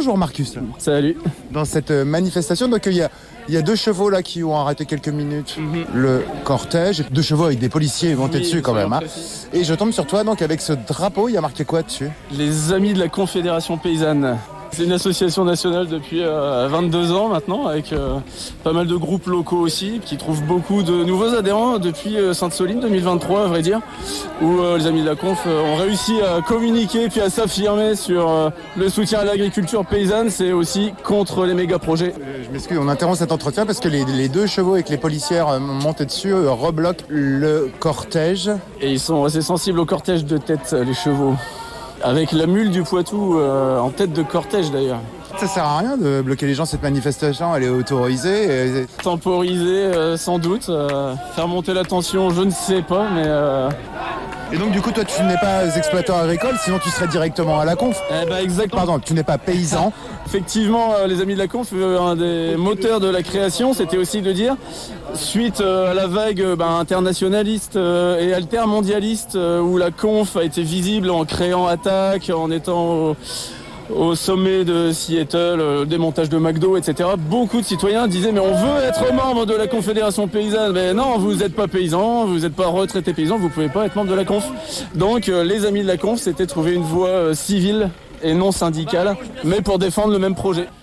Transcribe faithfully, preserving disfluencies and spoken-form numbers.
bonjour Marcus. Salut. Dans cette manifestation, donc il y a, il y a deux chevaux là qui ont arrêté quelques minutes mm-hmm. le cortège. Deux chevaux avec des policiers montés oui, dessus quand même. Hein. Et je tombe sur toi donc avec ce drapeau, il y a marqué quoi dessus? Les Amis de la Confédération Paysanne. C'est une association nationale depuis euh, vingt-deux ans maintenant, avec euh, pas mal de groupes locaux aussi, qui trouvent beaucoup de nouveaux adhérents depuis euh, Sainte-Soline deux mille vingt-trois, à vrai dire, où euh, les Amis de la Conf euh, ont réussi à communiquer puis à s'affirmer sur euh, le soutien à l'agriculture paysanne. C'est aussi contre les méga-projets. Je m'excuse, on interrompt cet entretien parce que les, les deux chevaux avec les policières euh, montés dessus euh, rebloquent le cortège. Et ils sont assez sensibles au cortège de tête, les chevaux. Avec la mule du Poitou euh, en tête de cortège d'ailleurs. Ça sert à rien de bloquer les gens, cette manifestation, elle est autorisée. Et... Temporiser euh, sans doute, euh, faire monter la tension, je ne sais pas, mais... Euh... Et donc du coup toi tu n'es pas exploitant agricole, sinon tu serais directement à la conf. Eh ben exactement. Pardon, tu n'es pas paysan. Effectivement, euh, les Amis de la Conf, euh, un des moteurs de la création, c'était aussi de dire, suite euh, à la vague euh, ben, internationaliste euh, et altermondialiste, euh, où la conf a été visible en créant Attaque, en étant au, au sommet de Seattle, euh, démontage de McDo, et cetera. Beaucoup de citoyens disaient mais on veut être membre de la Confédération Paysanne. Mais non, vous n'êtes pas paysan, vous n'êtes pas retraité paysan, vous ne pouvez pas être membre de la conf. Donc euh, les Amis de la Conf, c'était trouver une voie euh, civile et non syndicale, mais pour défendre le même projet.